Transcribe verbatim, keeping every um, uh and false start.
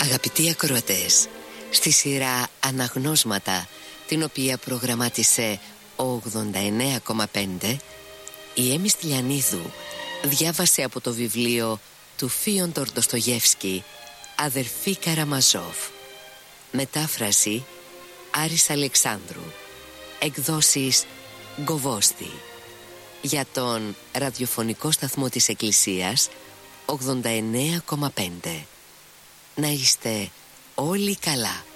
Αγαπητοί ακροατές, στη σειρά Αναγνώσματα, την οποία προγραμμάτισε ο ογδόντα εννέα κόμμα πέντε, η Έμι Στυλιανίδου διάβασε από το βιβλίο του Φίοντορ Ντοστογεύσκη «Αδερφή Καραμαζόφ». Μετάφραση Άρης Αλεξάνδρου. Εκδόσεις Γκοβόστη. Για τον ραδιοφωνικό σταθμό της Εκκλησίας ογδόντα εννέα κόμμα πέντε. Να είστε όλοι καλά.